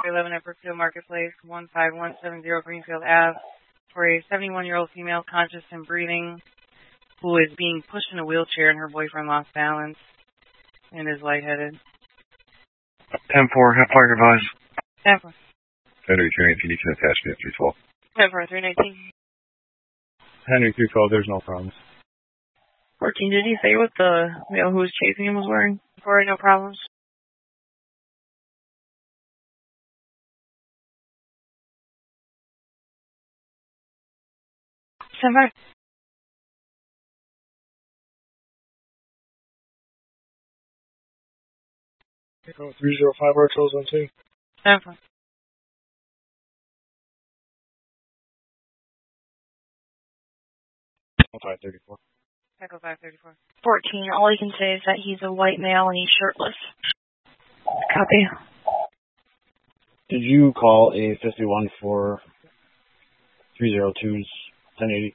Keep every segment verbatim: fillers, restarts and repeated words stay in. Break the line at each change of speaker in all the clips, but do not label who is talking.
eleven at Brookfield Marketplace, one five one seven zero Greenfield Avenue, for a seventy-one-year-old female conscious and breathing who is being pushed in a wheelchair and her boyfriend lost balance and is lightheaded.
ten four, have fire advised.
ten four.
Henry three nineteen, you can attach me at three twelve.
ten four, three nineteen.
Henry three twelve, there's no problems.
fourteen, did he say what the male who was chasing him was wearing? For no problems. ten five.
three zero five R Charles on two.
ten four.
five thirty-four.
Echo five thirty-four.
fourteen, all he can say is that he's a white male and he's shirtless.
Copy.
Did you call a fifty-one for three zero two's ten eighty?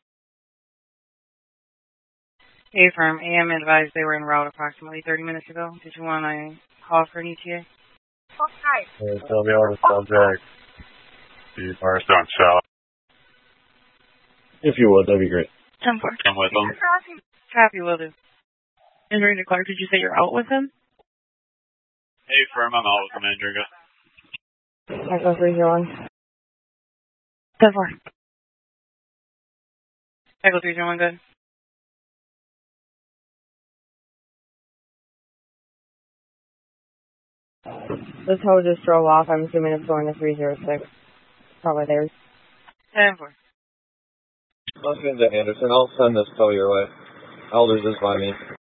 A-firm, A M advised they were en route approximately thirty minutes ago. Did you want to call for an E T A?
Okay. Tell me all the subject. The Firestone South.
If you would, that'd be great.
ten four.
I'm with them.
Copy, will do.
Andrew Clark, did you say you're out with him?
Hey, firm, I'm out with them, Andrew.
Echo three zero one.
ten four.
Echo three zero one, good.
This hoe just drove off. I'm assuming it's going to three zero six. Probably theirs.
ten four.
I'll send to Anderson. I'll send this tow your way. Elders is by me.